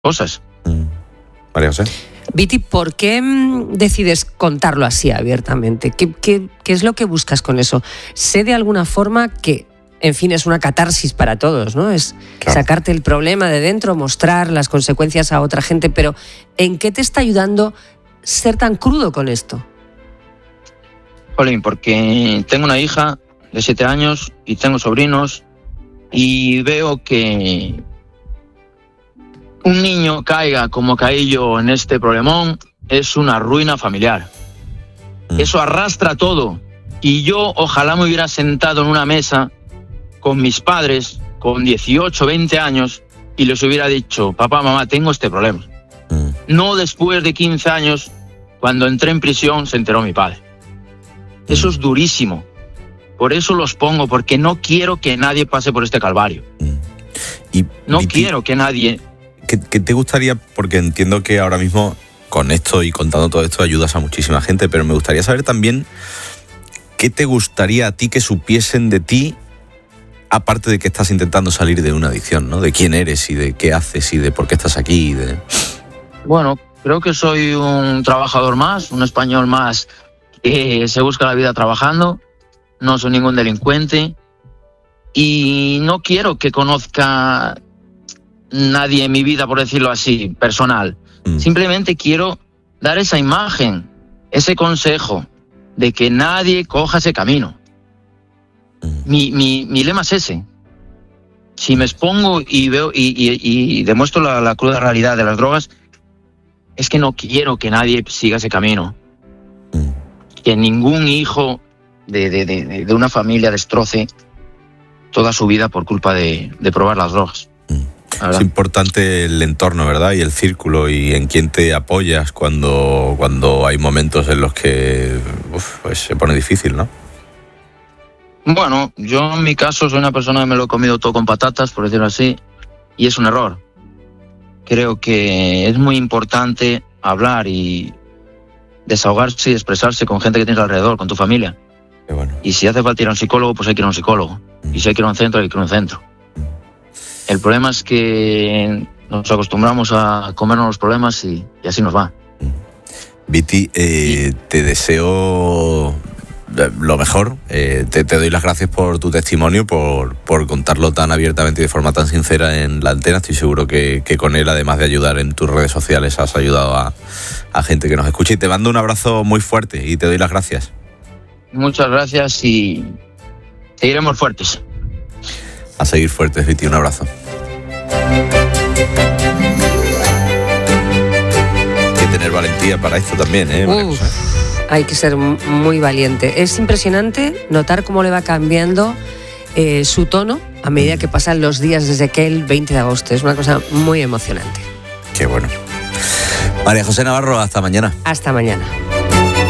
cosas. María José. Viti, ¿por qué decides contarlo así abiertamente? ¿Qué es lo que buscas con eso? Sé de alguna forma que, en fin, es una catarsis para todos, ¿no? Es sacarte el problema de dentro, mostrar las consecuencias a otra gente, pero ¿en qué te está ayudando ser tan crudo con esto? Jolín, porque tengo una hija de 7 años y tengo sobrinos y veo que un niño caiga como caí yo en este problemón es una ruina familiar. Eso arrastra todo. Y yo ojalá me hubiera sentado en una mesa con mis padres con 18, 20 años y les hubiera dicho, papá, mamá, tengo este problema. No después de 15 años, cuando entré en prisión, se enteró mi padre. Eso es durísimo. Por eso los pongo, porque no quiero que nadie pase por este calvario. Y no quiero que nadie... ¿Qué te gustaría? Porque entiendo que ahora mismo con esto y contando todo esto ayudas a muchísima gente, pero me gustaría saber también qué te gustaría a ti que supiesen de ti, aparte de que estás intentando salir de una adicción, ¿no? De quién eres y de qué haces y de por qué estás aquí. Bueno, creo que soy un trabajador más, un español más que se busca la vida trabajando. No soy ningún delincuente y no quiero que conozca nadie en mi vida, por decirlo así, personal. Simplemente quiero dar esa imagen, ese consejo de que nadie coja ese camino. Mi lema es ese. Si me expongo y veo y demuestro la cruda realidad de las drogas, es que no quiero que nadie siga ese camino. Que ningún hijo de una familia destroce toda su vida por culpa de probar las drogas. Es importante el entorno, ¿verdad? Y el círculo y en quién te apoyas cuando hay momentos en los que pues se pone difícil, ¿no? Bueno, yo en mi caso soy una persona que me lo he comido todo con patatas, por decirlo así, y es un error. Creo que es muy importante hablar y desahogarse y expresarse con gente que tienes alrededor, con tu familia. Qué bueno. Y si hace falta ir a un psicólogo, pues hay que ir a un psicólogo. Y si hay que ir a un centro, hay que ir a un centro. El problema es que nos acostumbramos a comernos los problemas y así nos va. Viti, te deseo lo mejor. Te doy las gracias por tu testimonio, por contarlo tan abiertamente y de forma tan sincera en la antena. Estoy seguro que con él, además de ayudar en tus redes sociales, has ayudado a gente que nos escucha. Y te mando un abrazo muy fuerte y te doy las gracias. Muchas gracias y seguiremos fuertes. A seguir fuertes, Viti. Un abrazo. Hay que tener valentía para esto también, ¿eh? Hay que ser muy valiente. Es impresionante notar cómo le va cambiando su tono a medida que pasan los días desde aquel 20 de agosto. Es una cosa muy emocionante. Qué bueno. María José Navarro, hasta mañana. Hasta mañana.